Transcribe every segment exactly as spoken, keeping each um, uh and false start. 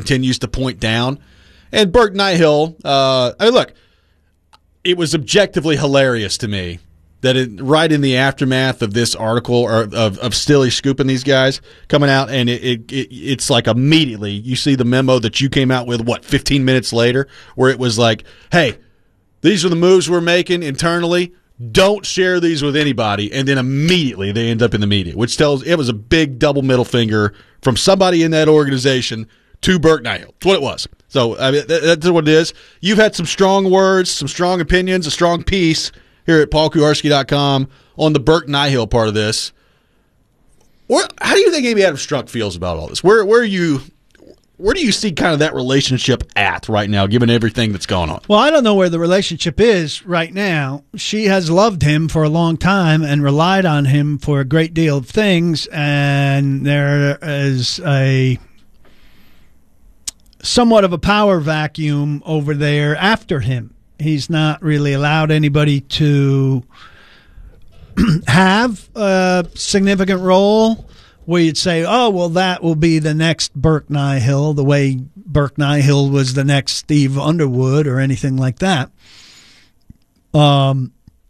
continues to point down. And Burke Nihill, uh, I mean, look, it was objectively hilarious to me that it, right in the aftermath of this article or of, of Stilly scooping these guys coming out, and it, it, it it's like immediately you see the memo that you came out with, what, fifteen minutes later, where it was like, hey, these are the moves we're making internally. Don't share these with anybody. And then immediately they end up in the media, which tells it was a big double middle finger from somebody in that organization to Burke Nihill. That's what it was. So I mean, that, that's what it is. You've had some strong words, some strong opinions, a strong piece here at paul kuharsky dot com on the Burke Nihill part of this. Where, how do you think Amy Adams Strunk feels about all this? Where, where are you? Where do you see kind of that relationship at right now, given everything that's going on? Well, I don't know where the relationship is right now. She has loved him for a long time and relied on him for a great deal of things, and there is a somewhat of a power vacuum over there after him. He's not really allowed anybody to have a significant role where you'd say, oh, well, that will be the next Burke Nihill, the way Burke Nihill was the next Steve Underwood or anything like that. Um,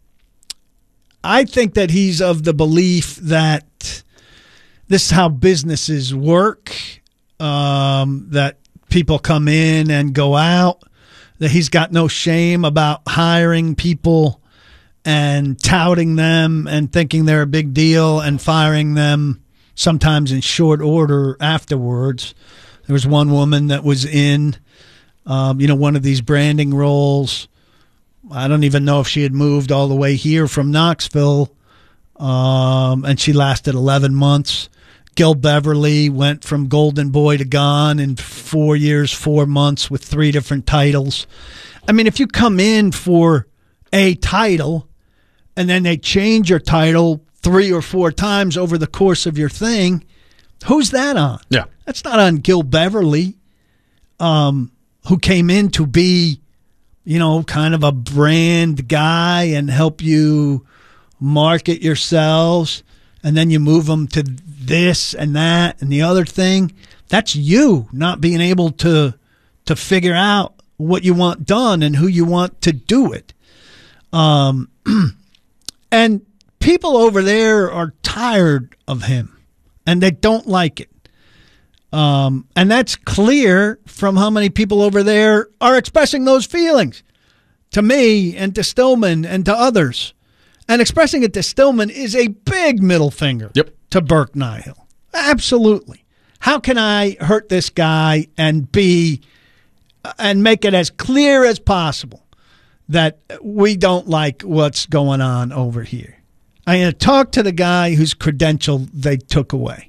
I think that he's of the belief that this is how businesses work, um, that people come in and go out, that he's got no shame about hiring people and touting them and thinking they're a big deal and firing them sometimes in short order afterwards. There was one woman that was in, um, you know, one of these branding roles. I don't even know if she had moved all the way here from Knoxville, um, and she lasted eleven months. Gil Beverly went from Golden Boy to Gone in four years, four months with three different titles. I mean, if you come in for a title and then they change your title three or four times over the course of your thing, who's that on? Yeah. That's not on Gil Beverly, um, who came in to be, you know, kind of a brand guy and help you market yourselves, and then you move them to this and that and the other thing. That's you not being able to to figure out what you want done and who you want to do it. Um, and people over there are tired of him, and they don't like it. Um, and that's clear from how many people over there are expressing those feelings to me and to Stillman and to others. And expressing it to Stillman is a big middle finger yep. to Burke Nihill. Absolutely. How can I hurt this guy and be and make it as clear as possible that we don't like what's going on over here? I'm going to talk to the guy whose credential they took away.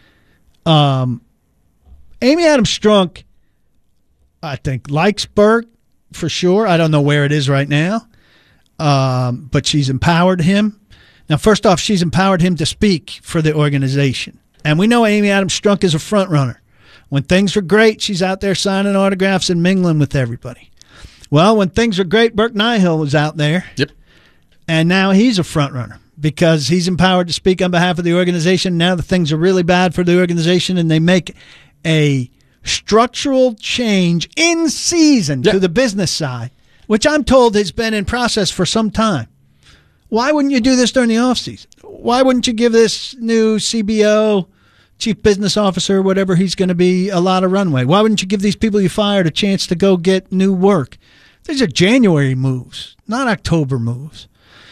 Um, Amy Adams Strunk, I think, likes Burke for sure. I don't know where it is right now, um, but she's empowered him. Now, first off, she's empowered him to speak for the organization. And we know Amy Adams Strunk is a front runner. When things are great, she's out there signing autographs and mingling with everybody. Well, when things are great, Burke Nihill was out there. Yep. And now he's a front runner because he's empowered to speak on behalf of the organization. Now the things are really bad for the organization, and they make a structural change in season yep. to the business side, which I'm told has been in process for some time. Why wouldn't you do this during the offseason? Why wouldn't you give this new C B O, Chief Business Officer, whatever he's going to be, a lot of runway? Why wouldn't you give these people you fired a chance to go get new work? These are January moves, not October moves.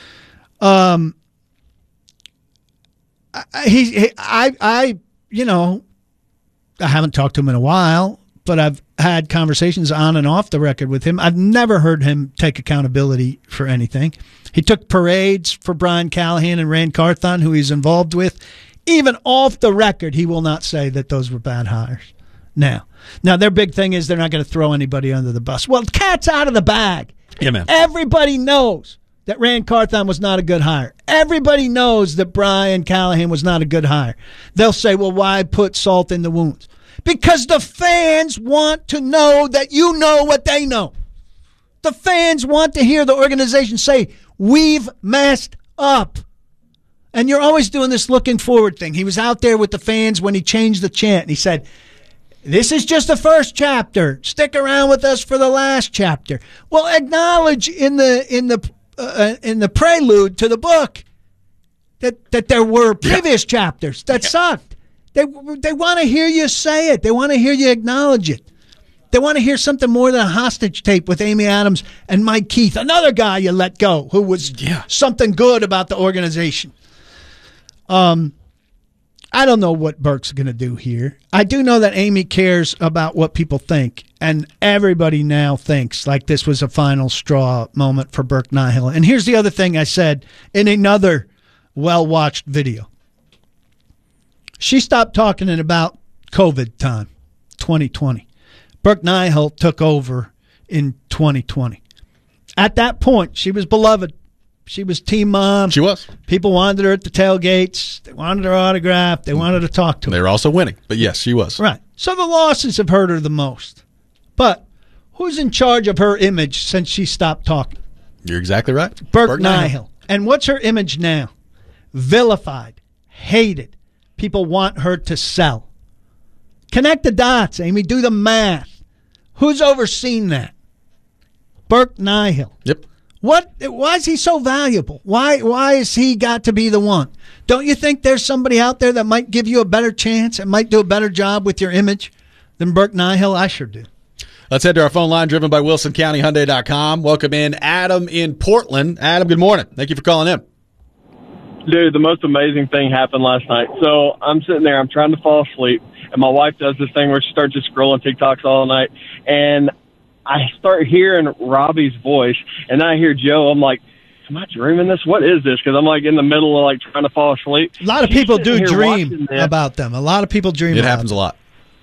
Um, I, he, I, I, you know, I haven't talked to him in a while, but I've had conversations on and off the record with him. I've never heard him take accountability for anything. He took parades for Brian Callahan and Rand Carthon, who he's involved with. Even off the record, he will not say that those were bad hires. Now, now their big thing is they're not going to throw anybody under the bus. Well, the cat's out of the bag. Yeah, man. Everybody knows that Rand Carthon was not a good hire. Everybody knows that Brian Callahan was not a good hire. They'll say, well, why put salt in the wounds? Because the fans want to know that you know what they know. The fans want to hear the organization say, we've messed up. And you're always doing this looking forward thing. He was out there with the fans when he changed the chant. And he said, This is just the first chapter. Stick around with us for the last chapter. Well, acknowledge in the in the uh, in the prelude to the book that that there were previous yeah. chapters that yeah. sucked. They they want to hear you say it. They want to hear you acknowledge it. They want to hear something more than a hostage tape with Amy Adams and Mike Keith, another guy you let go who was yeah. something good about the organization. Um, I don't know what Burke's going to do here. I do know that Amy cares about what people think, and everybody now thinks like this was a final straw moment for Burke Nihill. And here's the other thing I said in another well-watched video. She stopped talking in about COVID time, twenty twenty. Burke Nihill took over in twenty twenty. At that point, she was beloved. She was team mom. She was. People wanted her at the tailgates. They wanted her autograph. They wanted to talk to her. They were also winning, but yes, she was. Right. So the losses have hurt her the most. But who's in charge of her image since she stopped talking? You're exactly right. Burke, Burke Nihill. Nihill. And what's her image now? Vilified, hated. People want her to sell. Connect the dots, Amy. Do the math. Who's overseen that? Burke Nihill. Yep. What? Why is he so valuable? Why? Why has he got to be the one? Don't you think there's somebody out there that might give you a better chance and might do a better job with your image than Burke Nihill? I sure do. Let's head to our phone line, driven by Wilson County Hyundai dot com. Welcome in Adam in Portland. Adam, good morning. Thank you for calling in. Dude, the most amazing thing happened last night. So I'm sitting there, I'm trying to fall asleep, and my wife does this thing where she starts just scrolling TikToks all night, and I start hearing Robbie's voice, and then I hear Joe. I'm like, am I dreaming this? What is this? Because I'm like in the middle of like trying to fall asleep. A lot of people do dream about them. A lot of people dream It about happens them. a lot.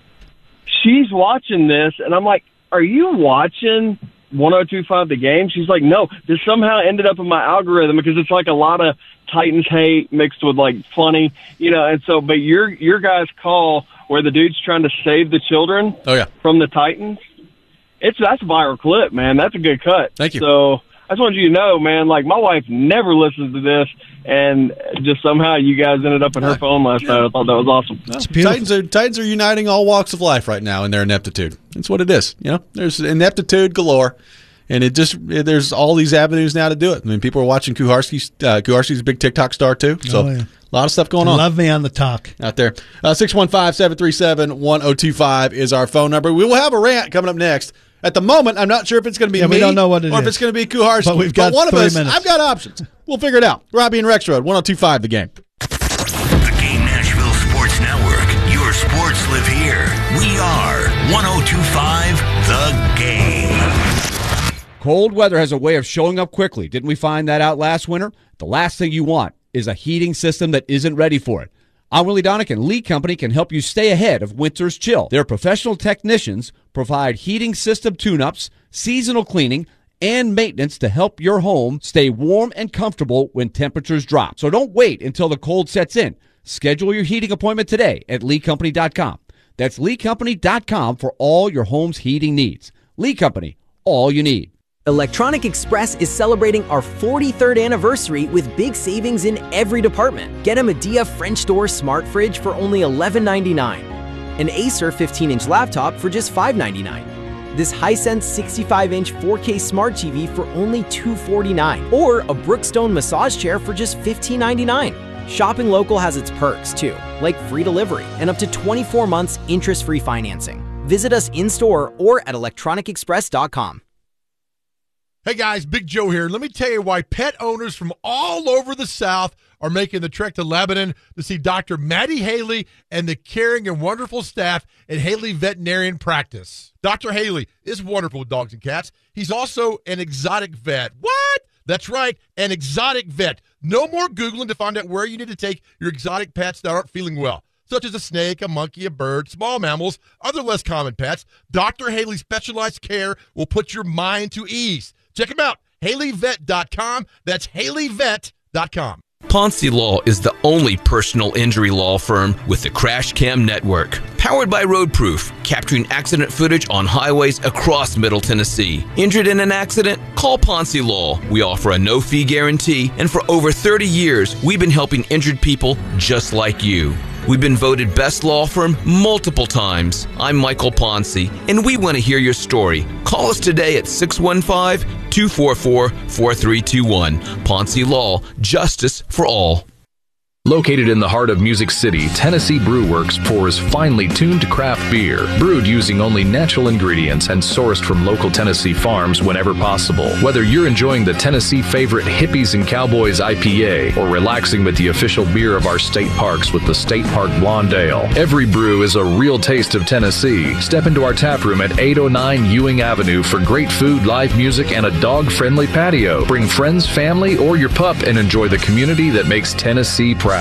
She's watching this, and I'm like, are you watching one oh two point five The Game? She's like, no. This somehow ended up in my algorithm because it's like a lot of Titans hate mixed with like funny, you know, and so, but your, your guys' call where the dude's trying to save the children oh, yeah. from the Titans, it's, that's a viral clip, man. That's a good cut. Thank you. So I just wanted you to know, man, like my wife never listens to this, and just somehow you guys ended up in her phone last yeah. night. I thought that was awesome. No, Titans are, Titans are uniting all walks of life right now in their ineptitude. That's what it is. You know, there's ineptitude galore. And it just there's all these avenues now to do it. I mean, people are watching Kuharski's. Uh, Kuharski's a big TikTok star too, so oh, yeah. a lot of stuff going on. Love me on the talk out there. Uh, six one five, seven three seven, one oh two five is our phone number. We will have a rant coming up next. At the moment, I'm not sure if it's going to be yeah, me we don't know what it or is. if it's going to be Kuharski. But we've got but one three of us. minutes. I've got options. We'll figure it out. Robbie and Rex Road, one oh two point five The Game. The Game Nashville Sports Network. Your sports live here. We are one oh two point five The Game. Cold weather has a way of showing up quickly. Didn't we find that out last winter? The last thing you want is a heating system that isn't ready for it. I'm Willie Donick, Lee Company can help you stay ahead of winter's chill. Their professional technicians provide heating system tune-ups, seasonal cleaning, and maintenance to help your home stay warm and comfortable when temperatures drop. So don't wait until the cold sets in. Schedule your heating appointment today at lee company dot com. That's lee company dot com for all your home's heating needs. Lee Company, all you need. Electronic Express is celebrating our forty-third anniversary with big savings in every department. Get a Medea French door smart fridge for only eleven ninety-nine, an Acer fifteen inch laptop for just five ninety-nine, this Hisense sixty-five inch four K smart T V for only two forty-nine, or a Brookstone massage chair for just fifteen ninety-nine. Shopping local has its perks too, like free delivery and up to twenty-four months interest-free financing. Visit us in-store or at electronic express dot com. Hey guys, Big Joe here. Let me tell you why pet owners from all over the South are making the trek to Lebanon to see Doctor Maddie Haley and the caring and wonderful staff at Haley Veterinarian Practice. Doctor Haley is wonderful with dogs and cats. He's also an exotic vet. What? That's right, an exotic vet. No more Googling to find out where you need to take your exotic pets that aren't feeling well, such as a snake, a monkey, a bird, small mammals, other less common pets. Doctor Haley's specialized care will put your mind to ease. Check him out, haley vet dot com. That's haley vet dot com. Ponce Law is the only personal injury law firm with the Crash Cam Network. Powered by Roadproof, capturing accident footage on highways across Middle Tennessee. Injured in an accident? Call Ponce Law. We offer a no-fee guarantee, and for over thirty years, we've been helping injured people just like you. We've been voted best law firm multiple times. I'm Michael Ponce, and we want to hear your story. Call us today at six one five, two four four, four three two one. Ponce Law, justice for all. Located in the heart of Music City, Tennessee Brew Works pours finely tuned craft beer, brewed using only natural ingredients and sourced from local Tennessee farms whenever possible. Whether you're enjoying the Tennessee favorite Hippies and Cowboys I P A or relaxing with the official beer of our state parks with the State Park Blonde Ale, every brew is a real taste of Tennessee. Step into our tap room at eight oh nine Ewing Avenue for great food, live music, and a dog-friendly patio. Bring friends, family, or your pup and enjoy the community that makes Tennessee proud.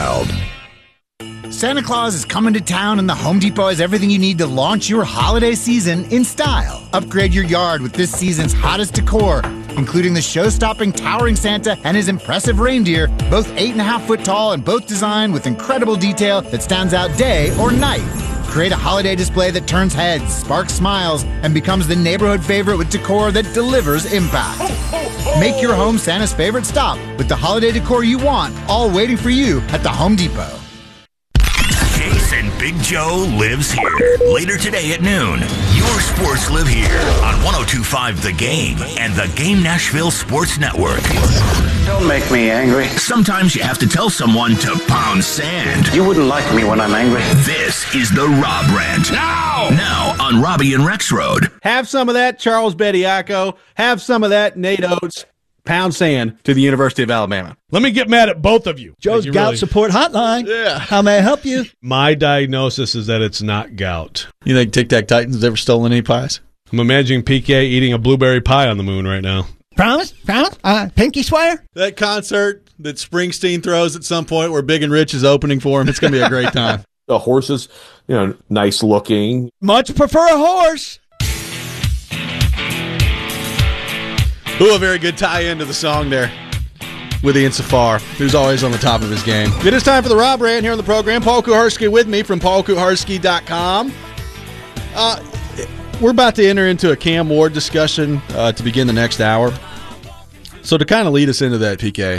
Santa Claus is coming to town, and the Home Depot has everything you need to launch your holiday season in style. Upgrade your yard with this season's hottest decor, including the show-stopping towering Santa and his impressive reindeer, both eight and a half foot tall and both designed with incredible detail that stands out day or night. Create a holiday display that turns heads, sparks smiles, and becomes the neighborhood favorite with decor that delivers impact. Make your home Santa's favorite stop with the holiday decor you want, all waiting for you at the Home Depot. Chase and Big Joe lives here. Later today at noon, your sports live here on one oh two point five The Game and the Game Nashville Sports Network. Don't make me angry. Sometimes you have to tell someone to pound sand. You wouldn't like me when I'm angry. This is the Rob Rant. Now! Now on Robbie and Rex Road. Have some of that, Charles Bediaco. Have some of that, Nate Oates. Pound sand to the University of Alabama. Let me get mad at both of you. Joe's you Gout really... Support Hotline. Yeah. How may I help you? My diagnosis is that it's not gout. You think Tic Tac Titans ever stolen any pies? I'm imagining P K eating a blueberry pie on the moon right now. Promise? Promise? Uh, pinky swear? That concert that Springsteen throws at some point where Big and Rich is opening for him, it's going to be a great time. The horse is, you know, nice looking. Much prefer a horse. Ooh, a very good tie-in to the song there with Ian Safar, who's always on the top of his game. It is time for the Rob Rant here on the program. Paul Kuharsky with me from paul kuharsky dot com. Uh, we're about to enter into a Cam Ward discussion uh, to begin the next hour. So to kind of lead us into that, P K,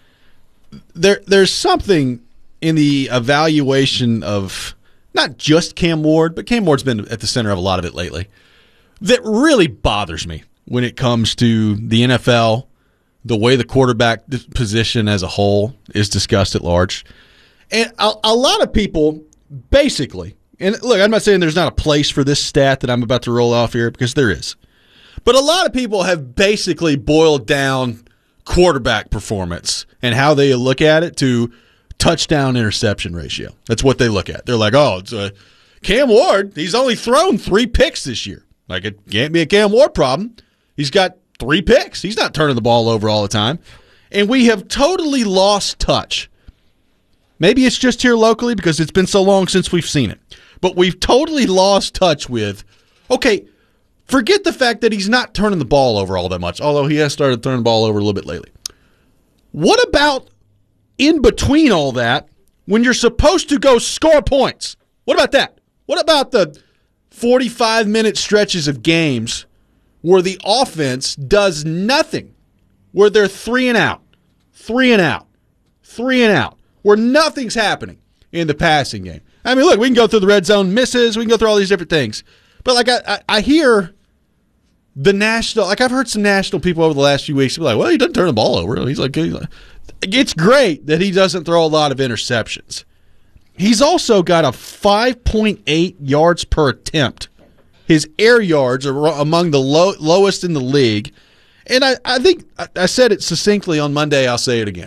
there there's something in the evaluation of not just Cam Ward, but Cam Ward's been at the center of a lot of it lately, that really bothers me when it comes to the N F L, the way the quarterback position as a whole is discussed at large. And a, a lot of people basically, and look, I'm not saying there's not a place for this stat that I'm about to roll off here, because there is. But a lot of people have basically boiled down quarterback performance and how they look at it to touchdown interception ratio. That's what they look at. They're like, oh, it's a Cam Ward, he's only thrown three picks this year. Like, it can't be a Cam Ward problem. He's got three picks. He's not turning the ball over all the time. And we have totally lost touch. Maybe it's just here locally because it's been so long since we've seen it. But we've totally lost touch with, okay, forget the fact that he's not turning the ball over all that much, although he has started turning the ball over a little bit lately. What about in between all that when you're supposed to go score points? What about that? What about the forty-five minute stretches of games where the offense does nothing, where they're three and out, three and out, three and out, where nothing's happening in the passing game? I mean, look, we can go through the red zone misses, we can go through all these different things. But, like, I, I, I hear the national, like, I've heard some national people over the last few weeks be like, well, he doesn't turn the ball over. He's like, he's like, it's great that he doesn't throw a lot of interceptions. He's also got a five point eight yards per attempt. His air yards are among the low, lowest in the league. And I, I think I said it succinctly on Monday. I'll say it again.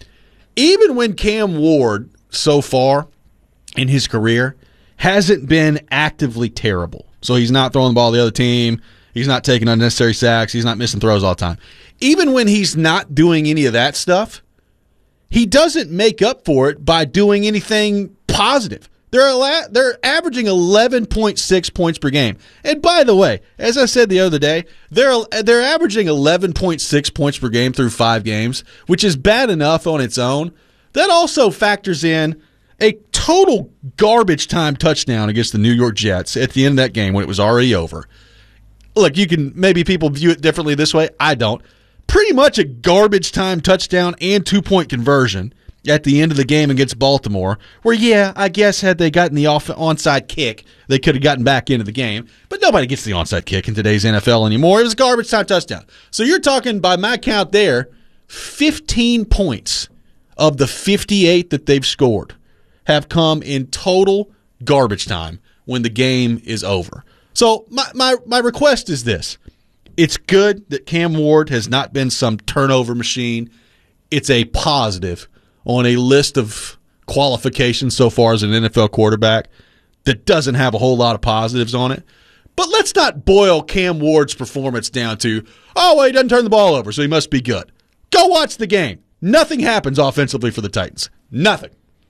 Even when Cam Ward, so far in his career, hasn't been actively terrible. So he's not throwing the ball to the other team. He's not taking unnecessary sacks. He's not missing throws all the time. Even when he's not doing any of that stuff, he doesn't make up for it by doing anything positive. They're they're averaging eleven point six points per game. And by the way, as I said the other day, they're they're averaging eleven point six points per game through five games, which is bad enough on its own. That also factors in a total garbage time touchdown against the New York Jets at the end of that game when it was already over. Look, you can maybe people view it differently this way. I don't. Pretty much a garbage time touchdown and two-point conversion at the end of the game against Baltimore, where, yeah, I guess had they gotten the off- onside kick, they could have gotten back into the game. But nobody gets the onside kick in today's N F L anymore. It was a garbage time touchdown. So you're talking, by my count there, fifteen points of the fifty-eight that they've scored have come in total garbage time when the game is over. So my, my, my request is this. It's good that Cam Ward has not been some turnover machine. It's a positive on a list of qualifications so far as an N F L quarterback that doesn't have a whole lot of positives on it. But let's not boil Cam Ward's performance down to, oh, well, he doesn't turn the ball over, so he must be good. Go watch the game. Nothing happens offensively for the Titans. Nothing.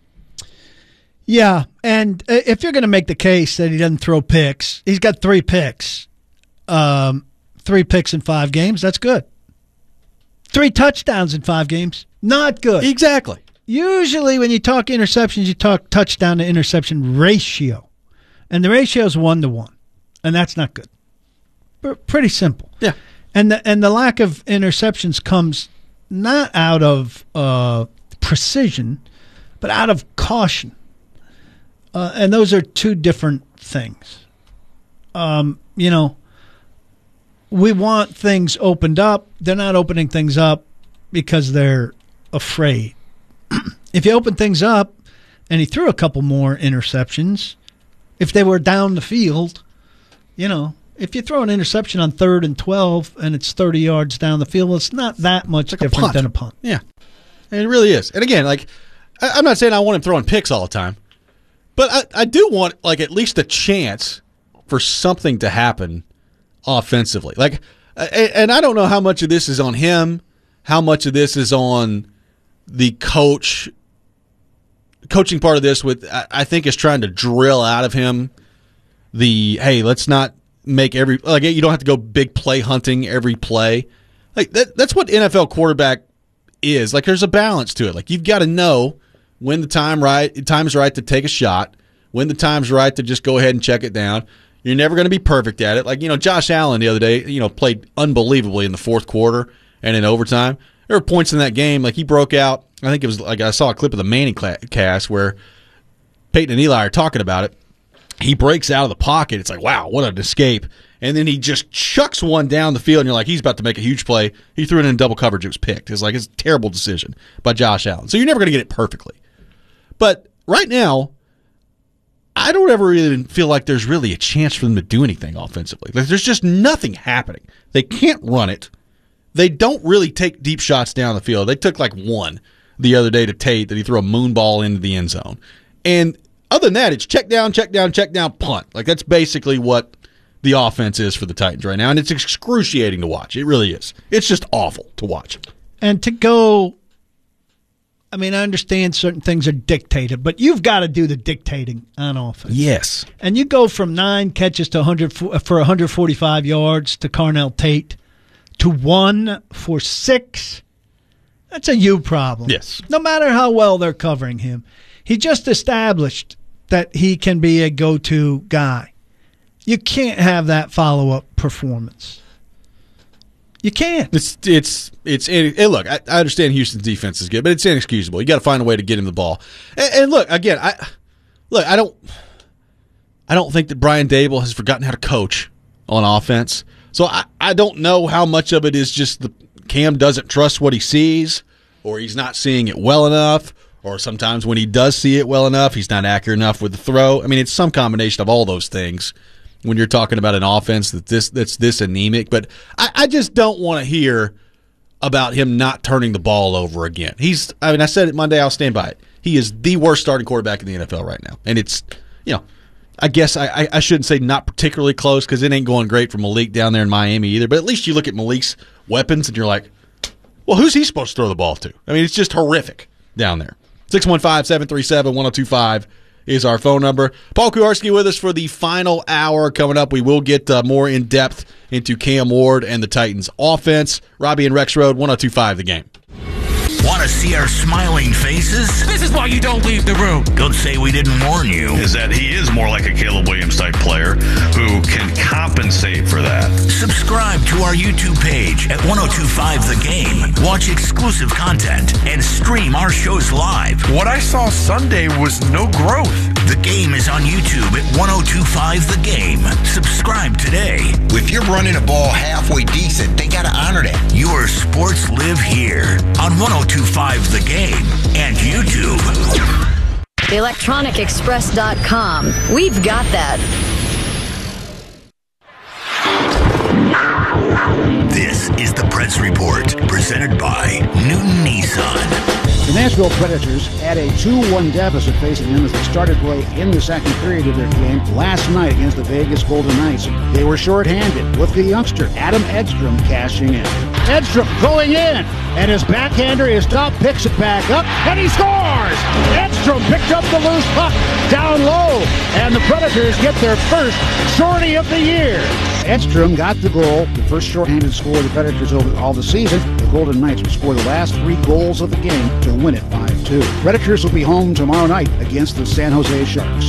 Yeah, and if you're going to make the case that he doesn't throw picks, he's got three picks. Um, three picks in five games, that's good. Three touchdowns in five games, not good. Exactly. Usually when you talk interceptions, you talk touchdown to interception ratio. And the ratio is one to one. And that's not good. But pretty simple. Yeah. And the, and the lack of interceptions comes not out of uh, precision, but out of caution. Uh, and those are two different things. Um, you know, we want things opened up. They're not opening things up because they're afraid. If you open things up and he threw a couple more interceptions, if they were down the field, you know, if you throw an interception on third and twelve and it's thirty yards down the field, it's not that much like different a than a punt. Yeah. And it really is. And again, like, I, I'm not saying I want him throwing picks all the time, but I, I do want, like, at least a chance for something to happen offensively. Like, and I don't know how much of this is on him, how much of this is on the coach. Coaching part of this, with I think, is trying to drill out of him the, hey, let's not make every, like, you don't have to go big play hunting every play. Like, that, that's what N F L quarterback is. Like, there's a balance to it. Like, you've got to know when the time right, time's right to take a shot, when the time's right to just go ahead and check it down. You're never going to be perfect at it. Like, you know, Josh Allen the other day, you know, played unbelievably in the fourth quarter and in overtime. There were points in that game, like, he broke out. I think it was, like, I saw a clip of the Manning cast where Peyton and Eli are talking about it. He breaks out of the pocket. It's like, wow, what an escape. And then he just chucks one down the field, and you're like, he's about to make a huge play. He threw it in double coverage. It was picked. It's like, it's a terrible decision by Josh Allen. So you're never going to get it perfectly. But right now, I don't ever even feel like there's really a chance for them to do anything offensively. Like, there's just nothing happening. They can't run it. They don't really take deep shots down the field. They took like one the other day to Tate that he threw a moon ball into the end zone. And other than that, it's check down, check down, check down, punt. Like, that's basically what the offense is for the Titans right now, and it's excruciating to watch. It really is. It's just awful to watch. And to go, I mean, I understand certain things are dictated, but you've got to do the dictating on offense. Yes. And you go from nine catches to one hundred for one hundred forty-five yards to Carnell Tate to one for six. That's a you problem. Yes. No matter how well they're covering him. He just established that he can be a go-to guy. You can't have that follow-up performance. You can't. It's it's it's. It, look, I, I understand Houston's defense is good, but it's inexcusable. You got to find a way to get him the ball. And, and look, again, I look. I don't. I don't think that Brian Dable has forgotten how to coach on offense. So I, I don't know how much of it is just the Cam doesn't trust what he sees, or he's not seeing it well enough, or sometimes when he does see it well enough, he's not accurate enough with the throw. I mean, it's some combination of all those things when you're talking about an offense that this that's this anemic. But I, I just don't want to hear about him not turning the ball over again. He's, I mean, I said it Monday, I'll stand by it. He is the worst starting quarterback in the N F L right now. And it's, you know, I guess I, I shouldn't say not particularly close because it ain't going great for Malik down there in Miami either. But at least you look at Malik's weapons and you're like, well, who's he supposed to throw the ball to? I mean, it's just horrific down there. six one five, seven three seven, one oh two five is our phone number. Paul Kuharsky with us for the final hour. Coming up, we will get uh, more in-depth into Cam Ward and the Titans' offense. Robbie and Rex Road, one oh two five The Game. Want to see our smiling faces? This is why you don't leave the room. Don't say we didn't warn you. Is that he is more like a Caleb Williams type player who can compensate for that. Subscribe Subscribe to our YouTube page at ten twenty-five The Game. Watch exclusive content and stream our shows live. What I saw Sunday was no growth. The Game is on YouTube at ten twenty-five The Game. Subscribe today. If you're running a ball halfway decent, they got to honor that. Your sports live here on ten twenty-five The Game and YouTube. electronic express dot com. We've got that. This is the Preds Report, presented by Newton Nissan. The Nashville Predators had a two one deficit facing them as they started play in the second period of their game last night against the Vegas Golden Knights. They were shorthanded with the youngster Adam Edstrom cashing in. Edstrom going in, and his backhander is top, picks it back up, and he scores! Edstrom picked up the loose puck down low, and the Predators get their first shorty of the year. Edstrom got the goal, the first shorthanded score of the Predators over all the season. The Golden Knights will score the last three goals of the game to win it five two. Predators will be home tomorrow night against the San Jose Sharks.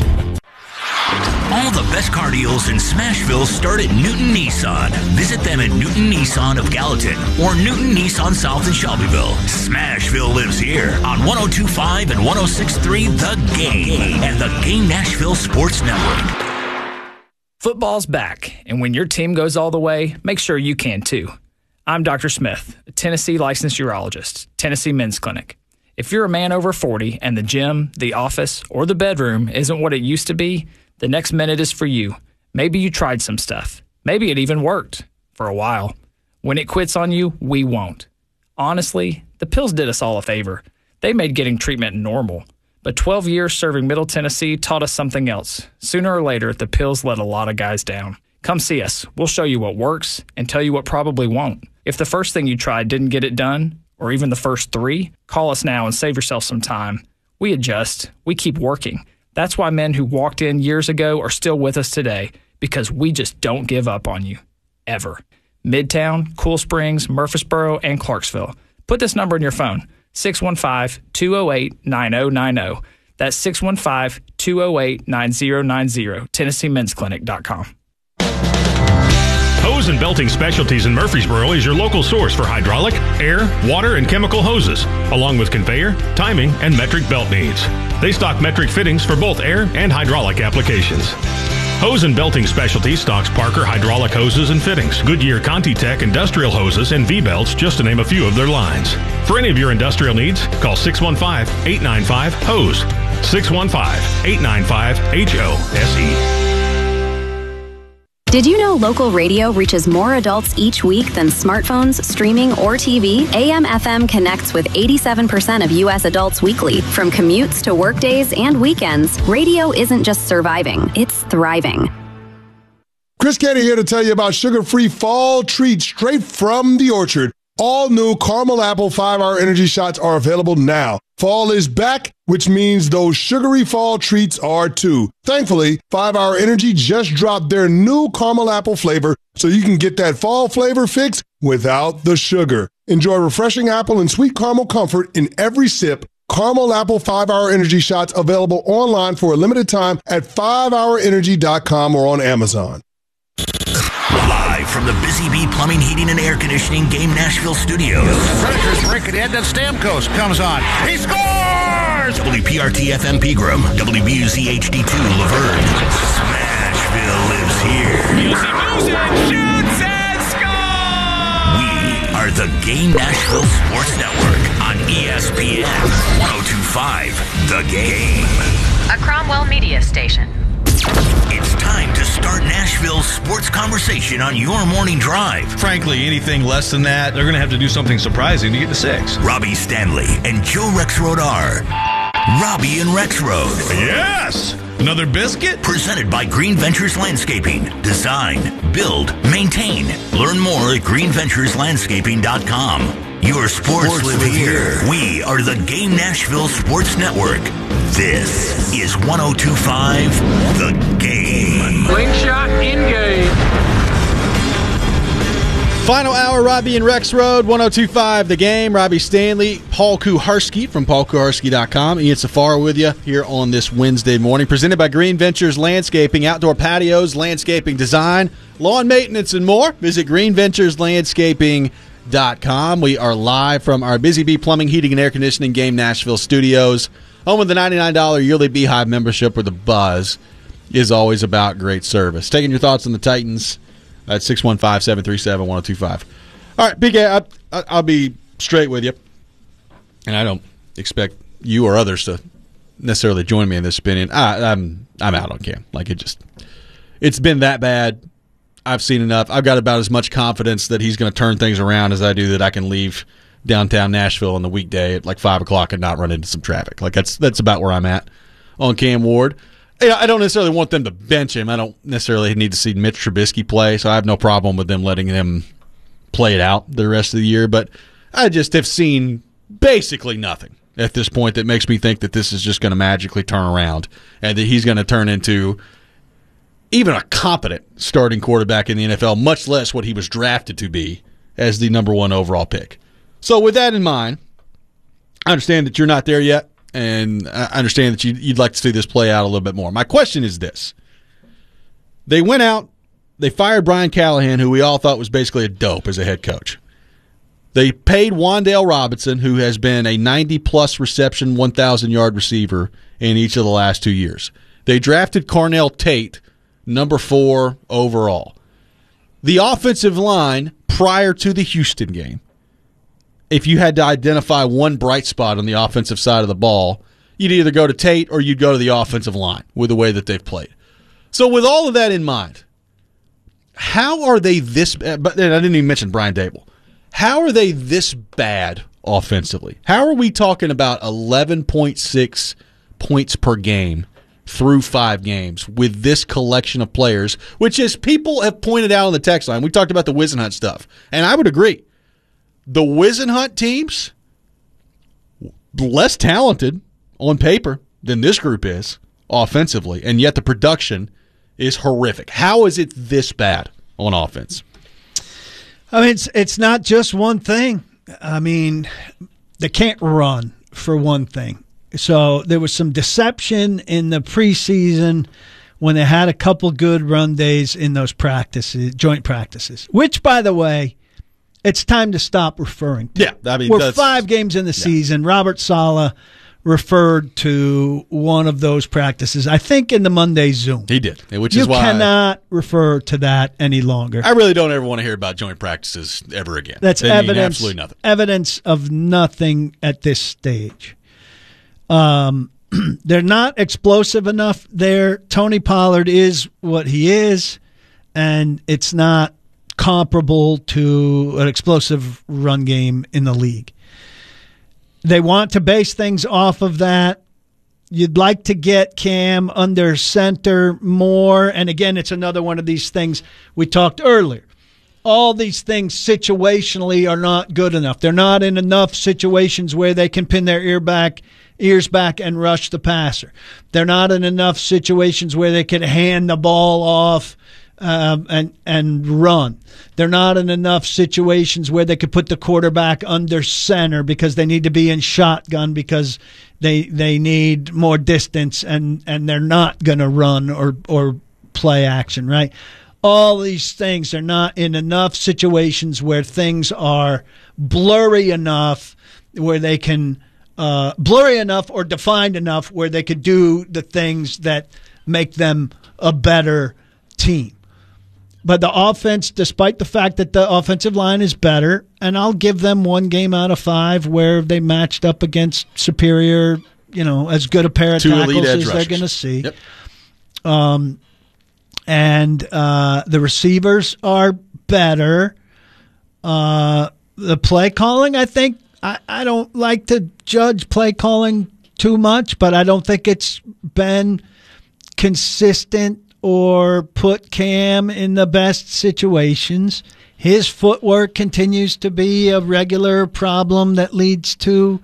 All the best car deals in Smashville start at Newton Nissan. Visit them at Newton Nissan of Gallatin or Newton Nissan South in Shelbyville. Smashville lives here on ten twenty-five and ten sixty-three The Game and the Game Nashville Sports Network. Football's back, and when your team goes all the way, make sure you can too. I'm Doctor Smith, a Tennessee licensed urologist, Tennessee Men's Clinic. If you're a man over forty and the gym, the office, or the bedroom isn't what it used to be, the next minute is for you. Maybe you tried some stuff. Maybe it even worked for a while. When it quits on you, we won't. Honestly, the pills did us all a favor. They made getting treatment normal. But twelve years serving Middle Tennessee taught us something else. Sooner or later, the pills let a lot of guys down. Come see us. We'll show you what works and tell you what probably won't. If the first thing you tried didn't get it done, or even the first three, call us now and save yourself some time. We adjust. We keep working. That's why men who walked in years ago are still with us today, because we just don't give up on you. Ever. Midtown, Cool Springs, Murfreesboro, and Clarksville. Put this number in your phone. six one five, two oh eight, nine oh nine oh. That's six one five, two oh eight, nine oh nine oh. Tennessee Men's Clinic dot com. Hose and Belting Specialties in Murfreesboro is your local source for hydraulic, air, water, and chemical hoses, along with conveyor, timing, and metric belt needs. They stock metric fittings for both air and hydraulic applications. Hose and Belting Specialties stocks Parker hydraulic hoses and fittings, Goodyear ContiTech industrial hoses, and V-belts, just to name a few of their lines. For any of your industrial needs, call six one five, eight nine five, HOSE, six one five, eight nine five, H O S E. Did you know local radio reaches more adults each week than smartphones, streaming, or T V? A M F M connects with eighty-seven percent of U S adults weekly. From commutes to workdays and weekends, radio isn't just surviving, it's thriving. Chris Canty here to tell you about sugar-free fall treats straight from the orchard. All new caramel apple five-hour energy shots are available now. Fall is back, which means those sugary fall treats are too. Thankfully, five hour Energy just dropped their new caramel apple flavor, so you can get that fall flavor fix without the sugar. Enjoy refreshing apple and sweet caramel comfort in every sip. Caramel Apple five hour Energy shots available online for a limited time at five hour energy dot com or on Amazon. Live from the Busy Bee Plumbing, Heating, and Air Conditioning Game Nashville studios. Predators break it in, then Stamkos comes on. He scores! W P R T F M Pegram, W B U Z H D two Laverne. Smashville lives here. Music, music, shoots and scores! We are the Game Nashville Sports Network on E S P N ten twenty-five The Game. A Cromwell Media Station. It's time to start Nashville's sports conversation on your morning drive. Frankly, anything less than that, they're going to have to do something surprising to get to six. Robbie Stanley and Joe Rexroad are Robbie and Rexroad. Yes! Another biscuit? Presented by Green Ventures Landscaping. Design, build, maintain. Learn more at green ventures landscaping dot com. Your sports, sports live, live here. here. We are the Game Nashville Sports Network. This is ten twenty-five The Game. Slingshot in game. Final hour, Robbie and Rex Road, one oh two point five The Game. Robbie Stanley, Paul Kuharsky from paul kuharsky dot com. Ian Safar with you here on this Wednesday morning. Presented by Green Ventures Landscaping, outdoor patios, landscaping design, lawn maintenance, and more. Visit green ventures landscaping dot com. We are live from our Busy Bee Plumbing, Heating, and Air Conditioning Game Nashville studios. Home with the ninety-nine dollars yearly Beehive membership, where the buzz is always about great service. Taking your thoughts on the Titans at six one five, seven three seven, one oh two five. All right, Big A, I, I'll be straight with you, and I don't expect you or others to necessarily join me in this opinion. I, I'm I'm out on Cam. Like, it just, it's been that bad. I've seen enough. I've got about as much confidence that he's going to turn things around as I do that I can leave downtown Nashville on the weekday at like five o'clock and not run into some traffic. Like, that's that's about where I'm at on Cam Ward. I don't necessarily want them to bench him. I don't necessarily need to see Mitch Trubisky play, so I have no problem with them letting him play it out the rest of the year. But I just have seen basically nothing at this point that makes me think that this is just going to magically turn around and that he's going to turn into even a competent starting quarterback in the N F L, much less what he was drafted to be as the number one overall pick. So with that in mind, I understand that you're not there yet. And I understand that you'd like to see this play out a little bit more. My question is this. They went out, they fired Brian Callahan, who we all thought was basically a dope as a head coach. They paid Wan'Dale Robinson, who has been a ninety-plus reception, one thousand-yard receiver in each of the last two years. They drafted Carnell Tate, number four overall. The offensive line prior to the Houston game, if you had to identify one bright spot on the offensive side of the ball, you'd either go to Tate or you'd go to the offensive line with the way that they've played. So with all of that in mind, how are they this bad? But I didn't even mention Brian Dable. How are they this bad offensively? How are we talking about eleven point six points per game through five games with this collection of players, which, as people have pointed out on the text line, we talked about the Whisenhunt stuff, and I would agree. The Whisenhunt teams, less talented on paper than this group is offensively, and yet the production is horrific. How is it this bad on offense? I mean, it's, it's not just one thing. I mean, they can't run, for one thing. So there was some deception in the preseason when they had a couple good run days in those practices, joint practices, which, by the way, it's time to stop referring to. Yeah, I mean, we're five games in the yeah. season. Robert Saleh referred to one of those practices, I think, in the Monday Zoom. He did, which you is why you cannot I, refer to that any longer. I really don't ever want to hear about joint practices ever again. That's they evidence, mean absolutely nothing. Evidence of nothing at this stage. Um, they're not explosive enough there. Tony Pollard is what he is, and it's not comparable to an explosive run game in the league. They want to base things off of that. You'd like to get Cam under center more. And again, it's another one of these things we talked earlier. All these things situationally are not good enough. They're not in enough situations where they can pin their ear back, ears back and rush the passer. They're not in enough situations where they can hand the ball off Um, and and run. They're not in enough situations where they could put the quarterback under center because they need to be in shotgun because they they need more distance and, and they're not going to run or or play action, right? All these things are not in enough situations where things are blurry enough where they can uh, blurry enough or defined enough where they could do the things that make them a better team. But the offense, despite the fact that the offensive line is better, and I'll give them one game out of five where they matched up against superior, you know, as good a pair of Two tackles as rushers. they're going to see. Yep. Um, and uh, the receivers are better. Uh, the play calling, I think, I, I don't like to judge play calling too much, but I don't think it's been consistent or put Cam in the best situations. His footwork continues to be a regular problem that leads to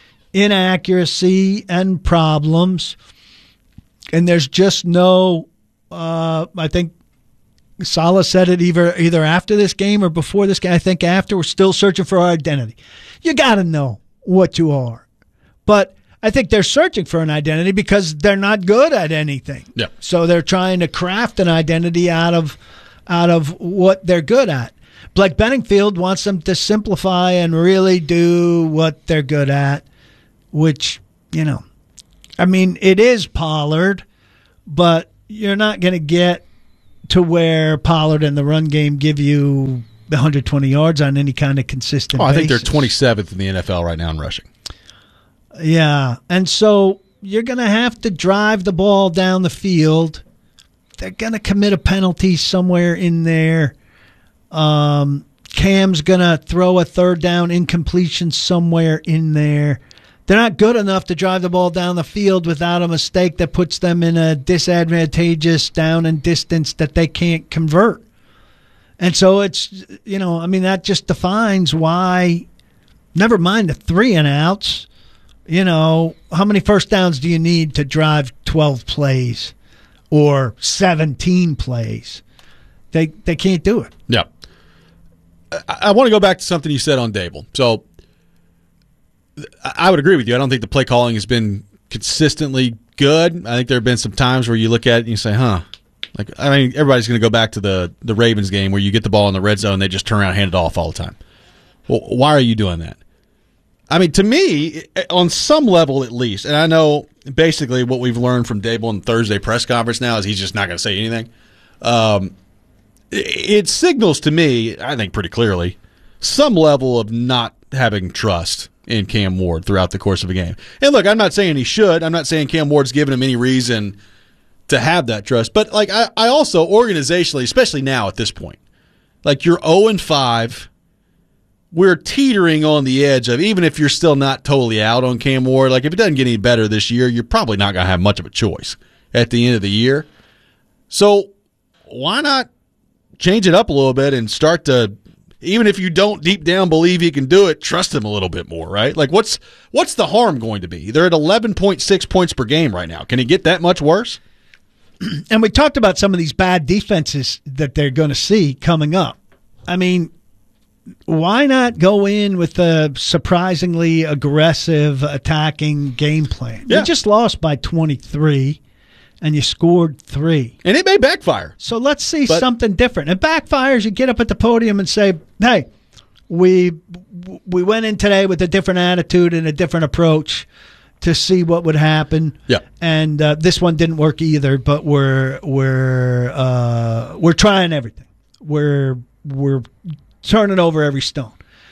inaccuracy and problems. And there's just no, uh, I think, Saleh said it either either after this game or before this game. I think after. We're still searching for our identity. You got to know what you are. But I think they're searching for an identity because they're not good at anything. Yeah. So they're trying to craft an identity out of out of what they're good at. Blake Benningfield wants them to simplify and really do what they're good at, which, you know, I mean, it is Pollard, but you're not going to get to where Pollard and the run game give you one hundred twenty yards on any kind of consistent oh, I think basis. they're twenty-seventh in the N F L right now in rushing. Yeah, and so you're going to have to drive the ball down the field. They're going to commit a penalty somewhere in there. Um, Cam's going to throw a third down incompletion somewhere in there. They're not good enough to drive the ball down the field without a mistake that puts them in a disadvantageous down and distance that they can't convert. And so it's, you know, I mean, that just defines why, never mind the three and outs, you know, how many first downs do you need to drive twelve plays or seventeen plays? They they can't do it. Yeah. I, I want to go back to something you said on Dable. So I, I would agree with you. I don't think the play calling has been consistently good. I think there have been some times where you look at it and you say, huh. Like, I mean, everybody's going to go back to the, the Ravens game where you get the ball in the red zone and they just turn around and hand it off all the time. Well, why are you doing that? I mean, to me, on some level at least, and I know basically what we've learned from Dable in the Thursday press conference now is he's just not going to say anything. Um, it signals to me, I think pretty clearly, some level of not having trust in Cam Ward throughout the course of a game. And look, I'm not saying he should. I'm not saying Cam Ward's given him any reason to have that trust. But like I, I also, organizationally, especially now at this point, like you're oh and five, we're teetering on the edge of, even if you're still not totally out on Cam Ward, like if it doesn't get any better this year, you're probably not going to have much of a choice at the end of the year. So why not change it up a little bit and start to, even if you don't deep down believe he can do it, trust him a little bit more, right? Like what's what's the harm going to be? They're at eleven point six points per game right now. Can it get that much worse? And we talked about some of these bad defenses that they're going to see coming up. I mean, why not go in with a surprisingly aggressive attacking game plan? Yeah. You just lost by twenty-three, and you scored three. And it may backfire. So let's see But- something different. It backfires, you get up at the podium and say, hey, we we went in today with a different attitude and a different approach to see what would happen. Yeah. And uh, this one didn't work either, but we're we're uh, we're trying everything. We're we're turning over every stone.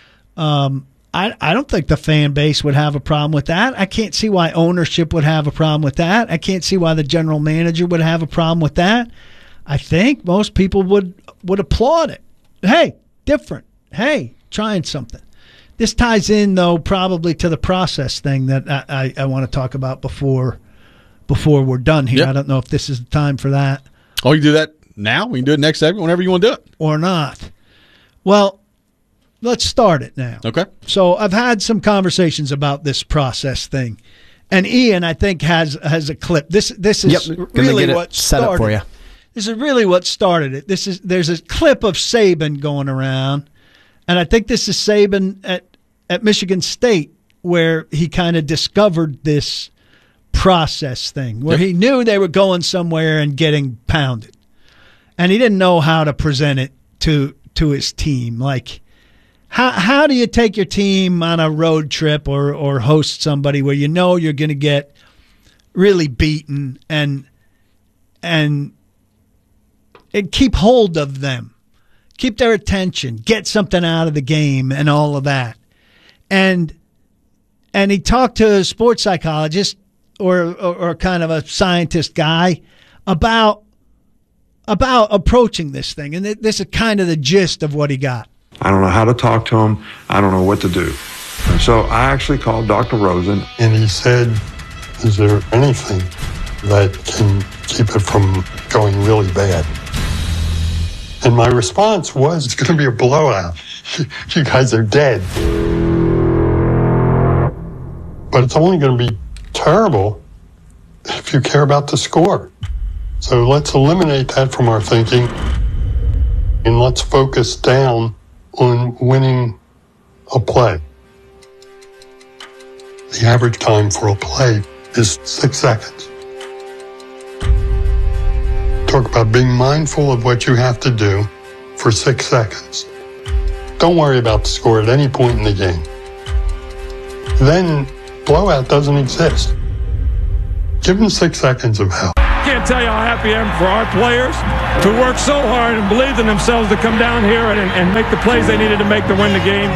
Um, I I don't think the fan base would have a problem with that. I can't see why ownership would have a problem with that. I can't see why the general manager would have a problem with that. I think most people would would applaud it. Hey, different. Hey, trying something. This ties in, though, probably to the process thing that I, I, I want to talk about before before we're done here. Yep. I don't know if this is the time for that. Oh, you do that now? We can do it next segment, whenever you want to do it. Or not. Well, let's start it now. Okay. So I've had some conversations about this process thing. And Ian, I think, has has a clip. This this is Yep, gonna really get it what set started up for you. This is really what started it. This is there's a clip of Saban going around, and I think this is Saban at, at Michigan State, where he kind of discovered this process thing, where Yep. he knew they were going somewhere and getting pounded, and he didn't know how to present it to to his team. Like, how how do you take your team on a road trip or or host somebody where you know you're going to get really beaten and and and keep hold of them, keep their attention, get something out of the game and all of that. And and he talked to a sports psychologist or, or or kind of a scientist guy about about approaching this thing. And this is kind of the gist of what he got. I don't know how to talk to him. I don't know what to do. And so I actually called Doctor Rosen. And he said, is there anything that can keep it from going really bad? And my response was, it's going to be a blowout. You guys are dead. But it's only going to be terrible if you care about the score. So let's eliminate that from our thinking. And let's focus down on winning a play. The average time for a play is six seconds. Talk about being mindful of what you have to do for six seconds. Don't worry about the score at any point in the game. Then blowout doesn't exist. Give them six seconds of hell. Can't tell you how happy I am for our players to work so hard and believe in themselves to come down here and, and make the plays they needed to make to win the game.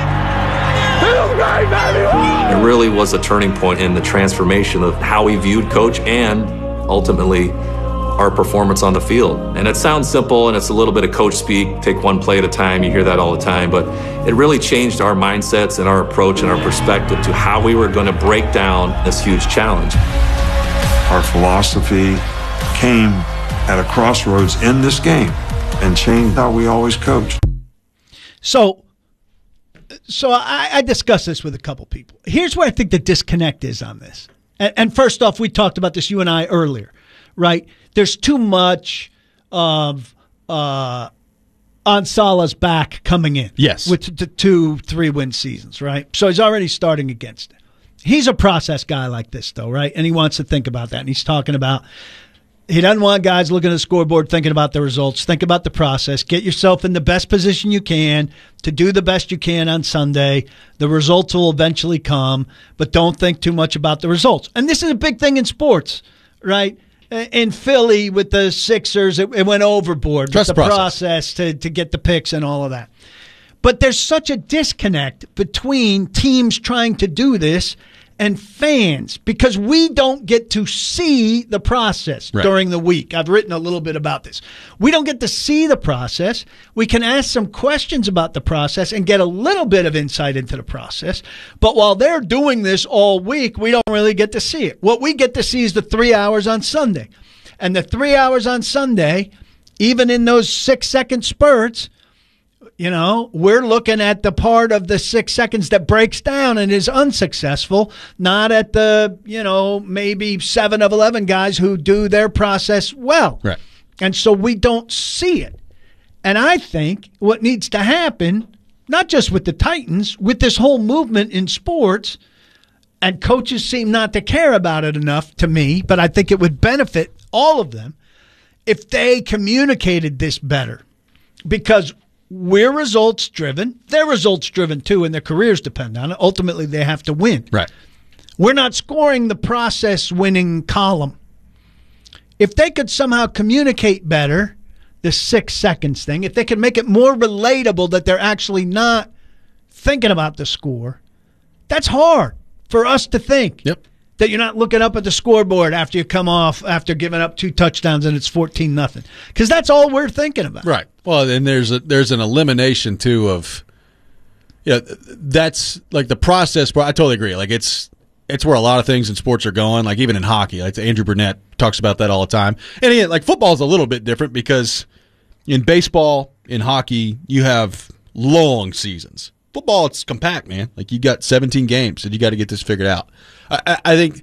It really was a turning point in the transformation of how we viewed coach and ultimately our performance on the field. And it sounds simple and it's a little bit of coach speak, take one play at a time, you hear that all the time, but it really changed our mindsets and our approach and our perspective to how we were going to break down this huge challenge. Our philosophy came at a crossroads in this game and changed how we always coached. So, so I, I discussed this with a couple people. Here's where I think the disconnect is on this. And, and first off, we talked about this, you and I, earlier, right? There's too much of uh, on Salah's back coming in. Yes. With the two, three-win seasons, right? So he's already starting against it. He's a process guy like this, though, right? And he wants to think about that. And he's talking about he doesn't want guys looking at the scoreboard thinking about the results. Think about the process. Get yourself in the best position you can to do the best you can on Sunday. The results will eventually come, but don't think too much about the results. And this is a big thing in sports, right? In Philly with the Sixers, it, it went overboard. Trust with the process, process to, to get the picks and all of that. But there's such a disconnect between teams trying to do this and fans because we don't get to see the process right. during the week. I've written a little bit about this. We don't get to see the process. We can ask some questions about the process and get a little bit of insight into the process. But while they're doing this all week, we don't really get to see it. What we get to see is the three hours on Sunday. And the three hours on Sunday, even in those six-second spurts, you know, we're looking at the part of the six seconds that breaks down and is unsuccessful, not at the, you know, maybe seven of eleven guys who do their process well. Right. And so we don't see it. And I think what needs to happen, not just with the Titans, with this whole movement in sports, and coaches seem not to care about it enough to me, but I think it would benefit all of them if they communicated this better. Because we're results driven. They're results driven too, and their careers depend on it. Ultimately, they have to win. Right. We're not scoring the process winning column. If they could somehow communicate better, the six seconds thing, if they could make it more relatable that they're actually not thinking about the score, that's hard for us to think. Yep. That you're not looking up at the scoreboard after you come off after giving up two touchdowns and it's fourteen nothing. Because that's all we're thinking about. Right. Well, and there's a, there's an elimination, too, of yeah, that's like the process. I totally agree. Like it's it's where a lot of things in sports are going, like even in hockey. Like Andrew Burnett talks about that all the time. And again, like football is a little bit different because in baseball, in hockey, you have long seasons. Football, it's compact, man. Like you got seventeen games and you got to get this figured out. I, I think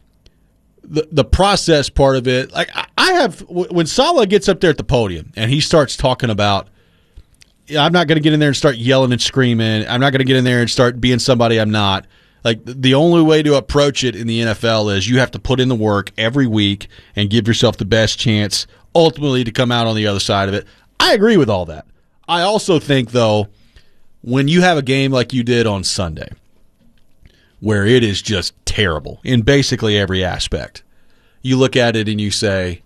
the the process part of it, like I have, when Salah gets up there at the podium and he starts talking about, I'm not going to get in there and start yelling and screaming. I'm not going to get in there and start being somebody I'm not. Like the only way to approach it in the N F L is you have to put in the work every week and give yourself the best chance ultimately to come out on the other side of it. I agree with all that. I also think, though, when you have a game like you did on Sunday, where it is just terrible in basically every aspect, you look at it and you say,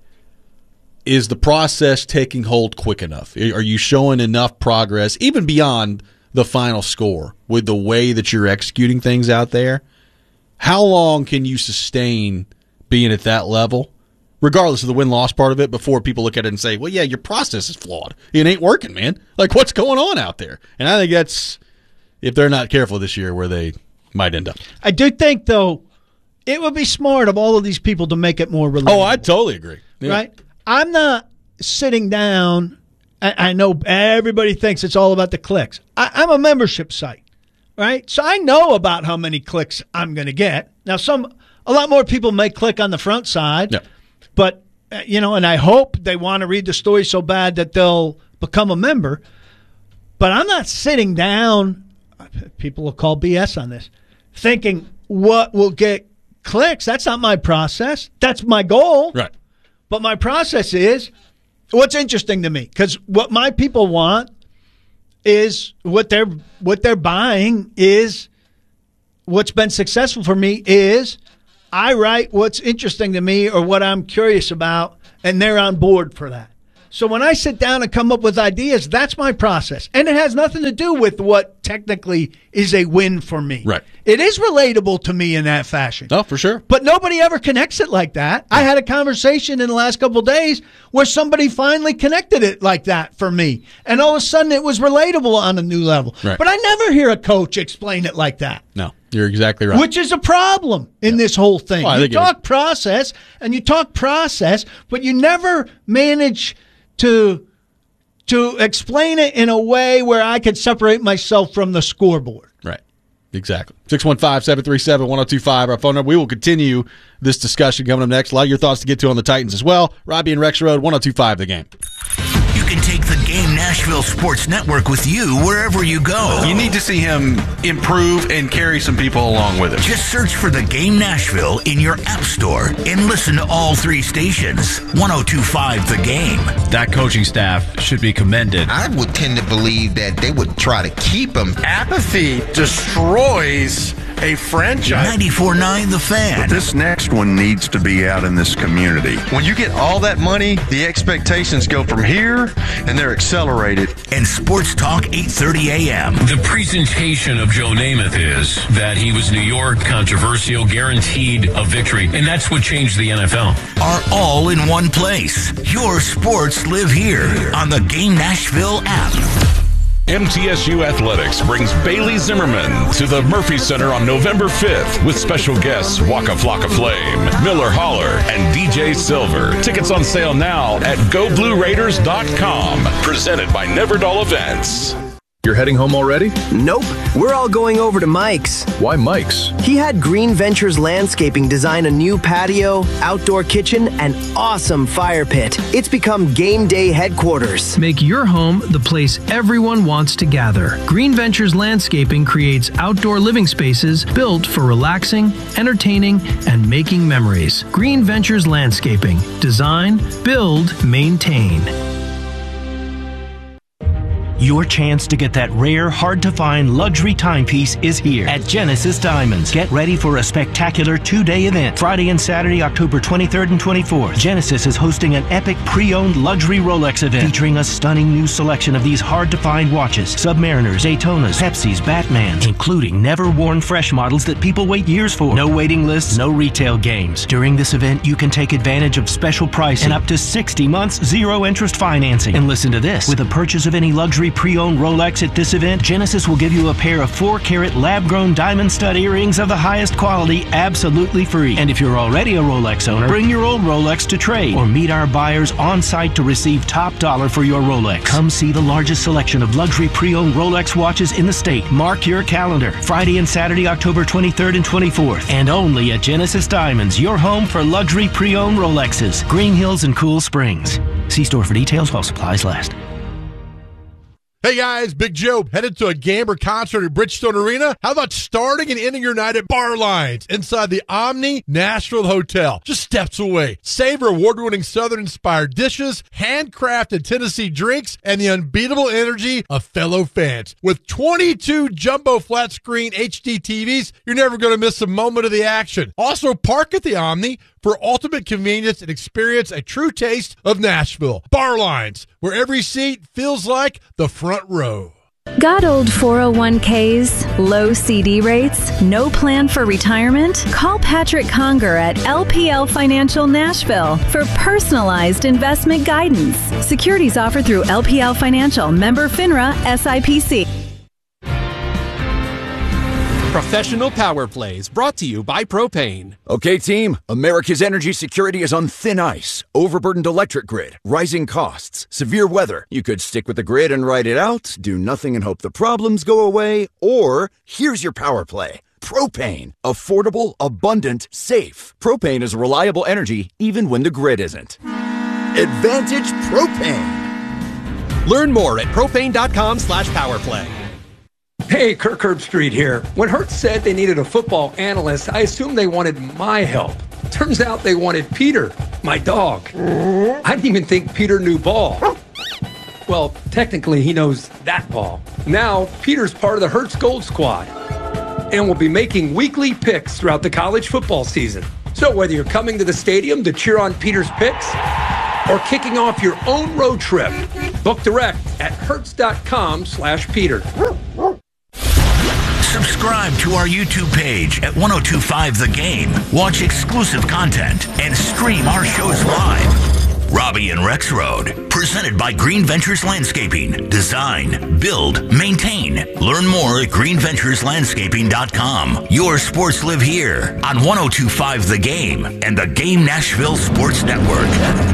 is the process taking hold quick enough? Are you showing enough progress, even beyond the final score, with the way that you're executing things out there? How long can you sustain being at that level, regardless of the win-loss part of it, before people look at it and say, well, yeah, your process is flawed. It ain't working, man. Like, what's going on out there? And I think that's, if they're not careful this year, where they might end up. I do think, though, it would be smart of all of these people to make it more relatable. Oh, I totally agree. Yeah. Right? I'm not sitting down. I, I know everybody thinks it's all about the clicks. I, I'm a membership site, right? So I know about how many clicks I'm going to get. Now, some a lot more people may click on the front side, yeah. but, uh, you know, and I hope they want to read the story so bad that they'll become a member. But I'm not sitting down, people will call B S on this, thinking what will get clicks. That's not my process. That's my goal. Right. But my process is what's interesting to me, because what my people want is what they're what they're buying is what's been successful for me is I write what's interesting to me or what I'm curious about, and they're on board for that. So when I sit down and come up with ideas, that's my process. And it has nothing to do with what technically is a win for me. Right. It is relatable to me in that fashion. Oh, for sure. But nobody ever connects it like that. I had a conversation in the last couple of days where somebody finally connected it like that for me. And all of a sudden it was relatable on a new level. Right. But I never hear a coach explain it like that. No, you're exactly right. Which is a problem in this whole thing. Well, I you think it talk was- process and you talk process, but you never manage to to explain it in a way where I could separate myself from the scoreboard. Right. Exactly. six one five, seven three seven, one oh two five, our phone number. We will continue this discussion coming up next. A lot of your thoughts to get to on the Titans as well. Robbie and Rex Road, one oh two five The Game. You can take the Game Nashville Sports Network with you wherever you go. You need to see him improve and carry some people along with him. Just search for the Game Nashville in your app store and listen to all three stations. one oh two five The Game. That coaching staff should be commended. I would tend to believe that they would try to keep him. Apathy destroys a franchise. ninety-four nine The Fan. But this next one needs to be out in this community. When you get all that money, the expectations go from here and they're accelerated. And Sports Talk eight thirty a.m. The presentation of Joe Namath is that he was New York, controversial, guaranteed a victory, and that's what changed the N F L. Are all in one place. Your sports live here on the Game Nashville app. M T S U Athletics brings Bailey Zimmerman to the Murphy Center on November fifth with special guests Waka Flocka Flame, Miller Holler, and D J Silver. Tickets on sale now at go blue raiders dot com. Presented by Neverdal Events. You're heading home already? Nope. We're all going over to Mike's. Why Mike's? He had Green Ventures Landscaping design a new patio, outdoor kitchen, and awesome fire pit. It's become game day headquarters. Make your home the place everyone wants to gather. Green Ventures Landscaping creates outdoor living spaces built for relaxing, entertaining, and making memories. Green Ventures Landscaping. Design, build, maintain. Your chance to get that rare, hard-to-find luxury timepiece is here at Genesis Diamonds. Get ready for a spectacular two-day event. Friday and Saturday, October twenty-third and twenty-fourth. Genesis is hosting an epic pre-owned luxury Rolex event featuring a stunning new selection of these hard-to-find watches. Submariners, Daytonas, Pepsis, Batmans, including never-worn fresh models that people wait years for. No waiting lists, no retail games. During this event, you can take advantage of special pricing and up to sixty months zero-interest financing. And listen to this. With a purchase of any luxury pre-owned Rolex at this event, Genesis will give you a pair of four carat lab-grown diamond stud earrings of the highest quality absolutely free. And if you're already a Rolex owner, bring your old Rolex to trade or meet our buyers on site to receive top dollar for your Rolex. Come see the largest selection of luxury pre-owned Rolex watches in the state. Mark your calendar. Friday and Saturday, October twenty-third and twenty-fourth. And only at Genesis Diamonds, your home for luxury pre-owned Rolexes. Green Hills and Cool Springs. See store for details while supplies last. Hey guys, Big Joe, headed to a Gamber concert at Bridgestone Arena? How about starting and ending your night at Bar Lines inside the Omni Nashville Hotel, just steps away? Savor award-winning Southern-inspired dishes, handcrafted Tennessee drinks, and the unbeatable energy of fellow fans. With twenty-two jumbo flat-screen H D T Vs, you're never going to miss a moment of the action. Also, park at the Omni for ultimate convenience and experience a true taste of Nashville. Bar Lines, where every seat feels like the front row. Got old four oh one k's, low C D rates, no plan for retirement? Call Patrick Conger at L P L Financial Nashville for personalized investment guidance. Securities offered through L P L Financial, member FINRA, S I P C. Professional Power Plays brought to you by Propane. Okay, team, America's energy security is on thin ice. Overburdened electric grid, rising costs, severe weather. You could stick with the grid and ride it out, do nothing and hope the problems go away, or here's your power play. Propane. Affordable, abundant, safe. Propane is reliable energy even when the grid isn't. Advantage Propane. Learn more at propane.com slash powerplay. Hey, Kirk Herbstreit here. When Hertz said they needed a football analyst, I assumed they wanted my help. Turns out they wanted Peter, my dog. I didn't even think Peter knew ball. Well, technically, he knows that ball. Now, Peter's part of the Hertz Gold Squad and will be making weekly picks throughout the college football season. So whether you're coming to the stadium to cheer on Peter's picks or kicking off your own road trip, book direct at hertz.com slash Peter. Subscribe to our YouTube page at ten twenty-five The Game. Watch exclusive content and stream our shows live. Robbie and Rex Road, presented by Green Ventures Landscaping. Design, build, maintain. Learn more at green ventures landscaping dot com. Your sports live here on ten twenty-five The Game and the Game Nashville Sports Network.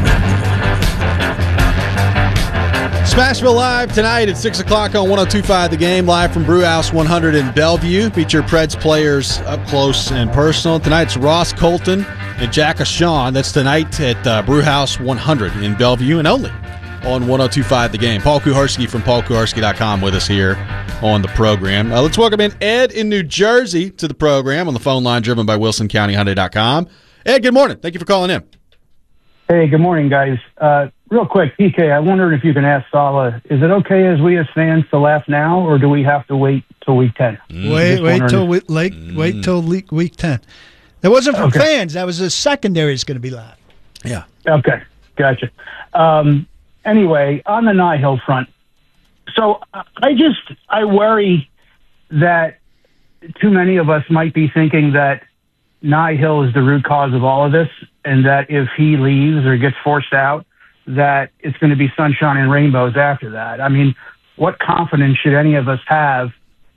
Smashville Live tonight at six o'clock on ten twenty-five The Game, live from Brewhouse one hundred in Bellevue. Feature Preds players up close and personal. Tonight's Ross Colton and Jack Ashawn. That's tonight at uh, Brewhouse one hundred in Bellevue and only on ten twenty-five The Game. Paul Kuharsky from paul kuharsky dot com with us here on the program. Uh, let's welcome in Ed in New Jersey to the program on the phone line driven by wilson county hyundai dot com. Ed, good morning. Thank you for calling in. Hey, good morning, guys. Uh, real quick, P K, I wondered if you can ask Saleh, is it okay as we as fans to laugh now, or do we have to wait till week ten? Mm. Wait, wait till week, late, mm. wait till week, week ten. That wasn't for okay. fans. That was the secondary is going to be live. Yeah. Okay, gotcha. Um, anyway, on the Nihill front, so I just, I worry that too many of us might be thinking that Nihill is the root cause of all of this, and that if he leaves or gets forced out, that it's going to be sunshine and rainbows after that. I mean, what confidence should any of us have,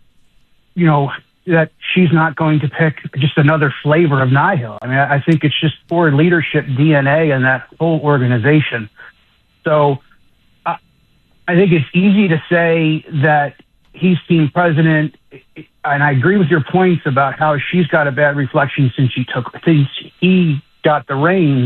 you know, that she's not going to pick just another flavor of Nihill? I mean, I think it's just poor leadership D N A in that whole organization. So I, I think it's easy to say that he's team president, and I agree with your points about how she's got a bad reflection since she took since he got the reins.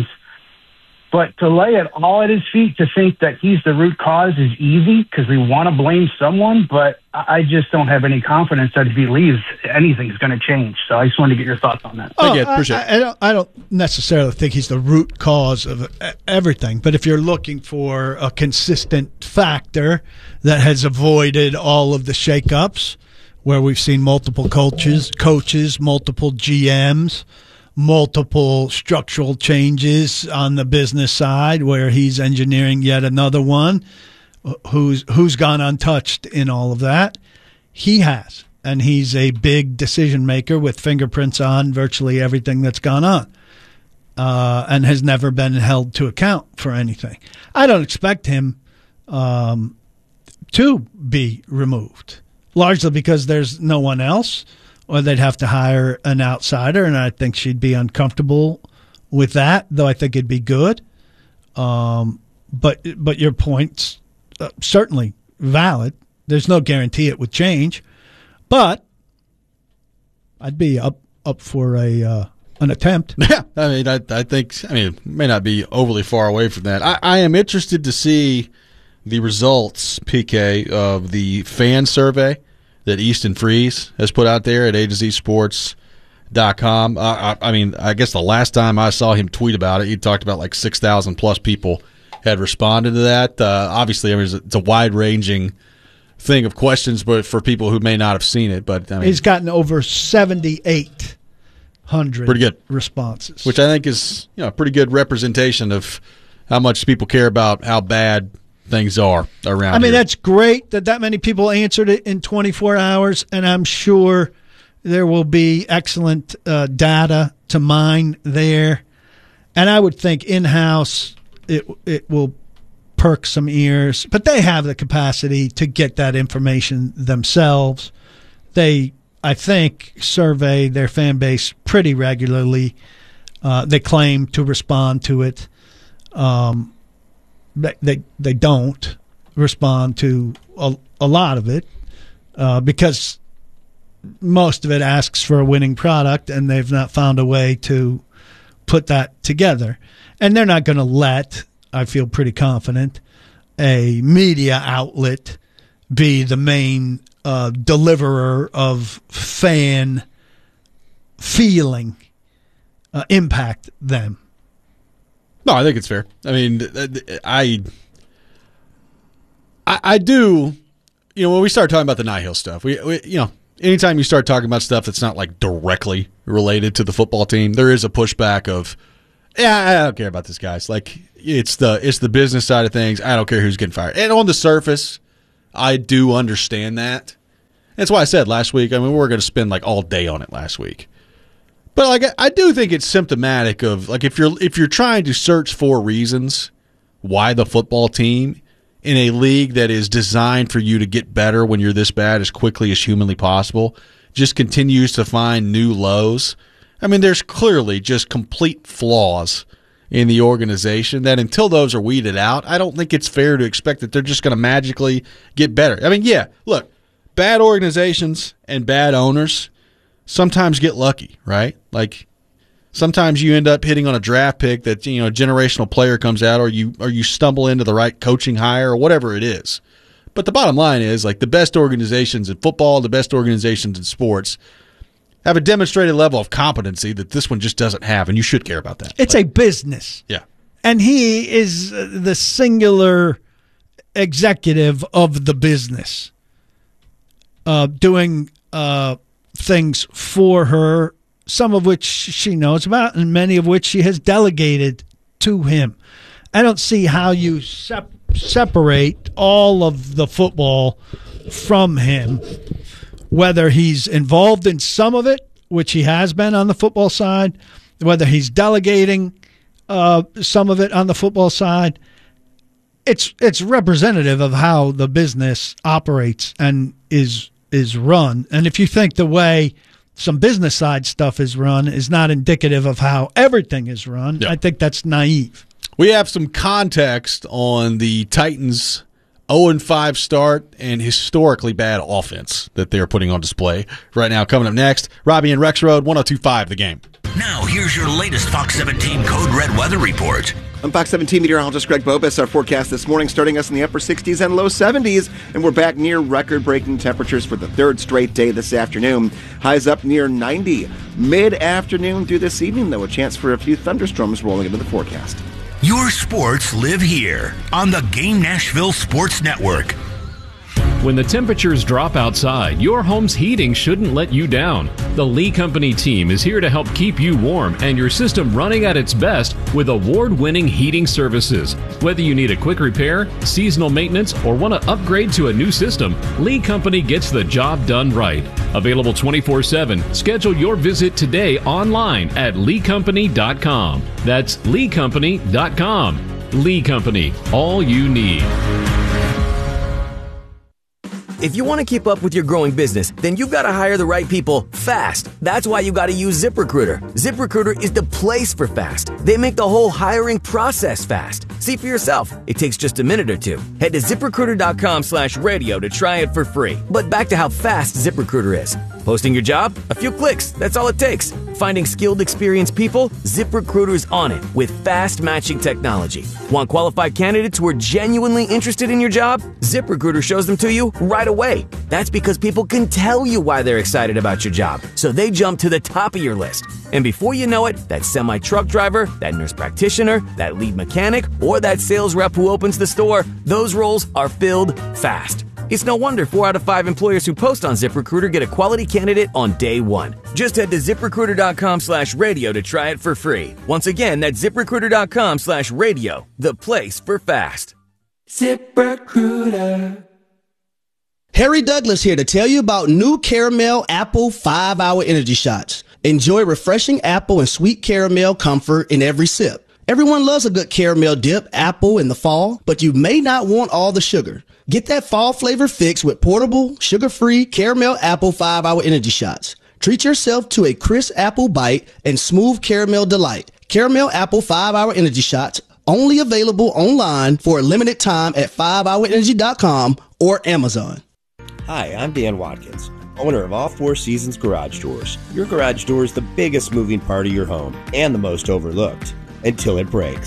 But to lay it all at his feet, to think that he's the root cause is easy because we want to blame someone, but I just don't have any confidence that if he leaves, anything's going to change. So I just wanted to get your thoughts on that. Oh, I, I, I, don't, I don't necessarily think he's the root cause of everything, but if you're looking for a consistent factor that has avoided all of the shakeups, where we've seen multiple coaches, coaches, multiple G Ms, multiple structural changes on the business side, where he's engineering yet another one, who's who's gone untouched in all of that. He has, and he's a big decision maker with fingerprints on virtually everything that's gone on, uh, and has never been held to account for anything. I don't expect him um, to be removed, largely because there's no one else, or they'd have to hire an outsider, and I think she'd be uncomfortable with that, though I think it'd be good. Um, but but your point's uh, certainly valid. There's no guarantee it would change, but I'd be up up for a uh, an attempt. Yeah, I mean, I, I think I mean it may not be overly far away from that. I, I am interested to see the results, P K, of the fan survey that Easton Freeze has put out there at A to Z Sports dot com. Uh, I, I mean, I guess the last time I saw him tweet about it, he talked about like six thousand plus people had responded to that. Uh, obviously, I mean, it's a, it's a wide-ranging thing of questions, but for people who may not have seen it. But I mean, he's gotten over seventy-eight hundred pretty good responses, which I think is, you know, a pretty good representation of how much people care about how bad things are around I mean, here. That's great that that many people answered it in twenty-four hours, and I'm sure there will be excellent uh, data to mine there. And I would think in-house it it will perk some ears, but they have the capacity to get that information themselves. They, I think, survey their fan base pretty regularly. Uh, they claim to respond to it. Um They, they they don't respond to a, a lot of it uh, because most of it asks for a winning product, and they've not found a way to put that together. And they're not going to let, I feel pretty confident, a media outlet be the main uh, deliverer of fan feeling uh, impact them. No, I think it's fair. I mean, I, I, I do. You know, when we start talking about the Nihill stuff, we, we, you know, anytime you start talking about stuff that's not like directly related to the football team, there is a pushback of, yeah, I don't care about this guy. It's like it's the it's the business side of things. I don't care who's getting fired. And on the surface, I do understand that. That's why I said last week. I mean, we were going to spend like all day on it last week. But like, I do think it's symptomatic of like if you're if you're trying to search for reasons why the football team in a league that is designed for you to get better when you're this bad as quickly as humanly possible just continues to find new lows. I mean, there's clearly just complete flaws in the organization that until those are weeded out, I don't think it's fair to expect that they're just going to magically get better. I mean, yeah, look, bad organizations and bad owners sometimes get lucky, right? Like sometimes you end up hitting on a draft pick that, you know, a generational player comes out, or you or you stumble into the right coaching hire or whatever it is. But the bottom line is, like, the best organizations in football, the best organizations in sports have a demonstrated level of competency that this one just doesn't have, and you should care about that. It's like, a business. Yeah. And he is the singular executive of the business, uh, doing uh, things for her, some of which she knows about and many of which she has delegated to him. I don't see how you sep- separate all of the football from him, whether he's involved in some of it, which he has been on the football side, whether he's delegating uh, some of it on the football side. It's it's representative of how the business operates and is is run. And if you think the way some business side stuff is run is not indicative of how everything is run, yeah. I think that's naive. We have some context on the Titans' oh and five start and historically bad offense that they're putting on display right now. Coming up next, Robbie and Rex Road, one oh two point five The Game. Now, here's your latest Fox seventeen Code Red weather report. I'm Fox seventeen meteorologist Greg Bobus. Our forecast this morning starting us in the upper sixties and low seventies, and we're back near record-breaking temperatures for the third straight day this afternoon. Highs up near ninety. Mid-afternoon through this evening, though, a chance for a few thunderstorms rolling into the forecast. Your sports live here on the Game Nashville Sports Network. When the temperatures drop outside, your home's heating shouldn't let you down. The Lee Company team is here to help keep you warm and your system running at its best with award-winning heating services. Whether you need a quick repair, seasonal maintenance, or want to upgrade to a new system, Lee Company gets the job done right. Available twenty-four seven. Schedule your visit today online at lee company dot com. That's lee company dot com. Lee Company, all you need. If you want to keep up with your growing business, then you've got to hire the right people fast. That's why you got to use ZipRecruiter. ZipRecruiter is the place for fast. They make the whole hiring process fast. See for yourself. It takes just a minute or two. Head to ZipRecruiter.com slash radio to try it for free. But back to how fast ZipRecruiter is. Posting your job? A few clicks. That's all it takes. Finding skilled, experienced people? ZipRecruiter's on it with fast matching technology. Want qualified candidates who are genuinely interested in your job? ZipRecruiter shows them to you right away. That's because people can tell you why they're excited about your job, so they jump to the top of your list. And before you know it, that semi-truck driver, that nurse practitioner, that lead mechanic, or that sales rep who opens the store, those roles are filled fast. It's no wonder four out of five employers who post on ZipRecruiter get a quality candidate on day one. Just head to ZipRecruiter.com slash radio to try it for free. Once again, that's ZipRecruiter.com slash radio, the place for fast. ZipRecruiter. Harry Douglas here to tell you about new Caramel Apple five hour Energy Shots. Enjoy refreshing apple and sweet caramel comfort in every sip. Everyone loves a good caramel dip apple in the fall, but you may not want all the sugar. Get that fall flavor fix with portable, sugar-free Caramel Apple five hour Energy Shots. Treat yourself to a crisp apple bite and smooth caramel delight. Caramel Apple five hour Energy Shots, only available online for a limited time at five hour energy dot com or Amazon. Hi, I'm Dan Watkins, owner of All Four Seasons Garage Doors. Your garage door is the biggest moving part of your home and the most overlooked until it breaks.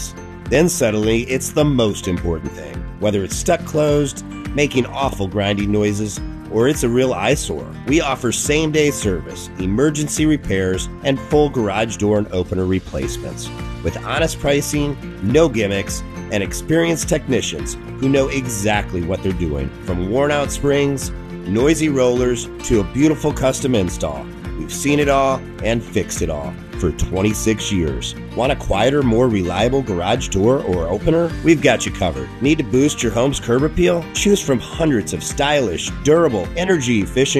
Then suddenly, it's the most important thing. Whether it's stuck closed, making awful grinding noises, or it's a real eyesore, we offer same-day service, emergency repairs, and full garage door and opener replacements. With honest pricing, no gimmicks, and experienced technicians who know exactly what they're doing. From worn-out springs, noisy rollers, to a beautiful custom install, we've seen it all and fixed it all for twenty-six years. Want a quieter, more reliable garage door or opener? We've got you covered. Need to boost your home's curb appeal? Choose from hundreds of stylish, durable, energy-efficient